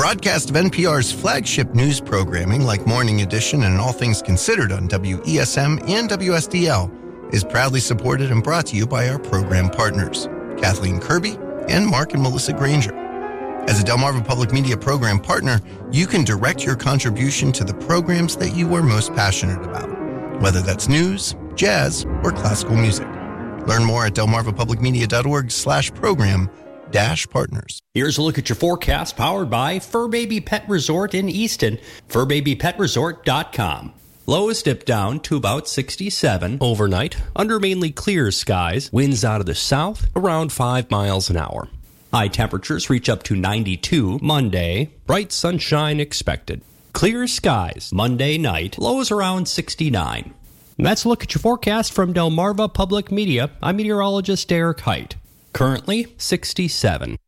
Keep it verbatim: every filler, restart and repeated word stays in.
broadcast of N P R's flagship news programming like Morning Edition and All Things Considered on W E S M and W S D L is proudly supported and brought to you by our program partners, Kathleen Kirby and Mark and Melissa Granger. As a Delmarva Public Media program partner, you can direct your contribution to the programs that you are most passionate about, whether that's news, jazz, or classical music. Learn more at delmarvapublicmedia.org slash program dash partners. Here's a look at your forecast powered by Fur Baby Pet Resort in Easton, fur baby pet resort dot com. Lows dip down to about sixty-seven overnight, under mainly clear skies, winds out of the south around five miles an hour. High temperatures reach up to ninety-two Monday, bright sunshine expected. Clear skies Monday night, lows around sixty-nine. And that's a look at your forecast from Delmarva Public Media. I'm meteorologist Derek Height. Currently sixty-seven.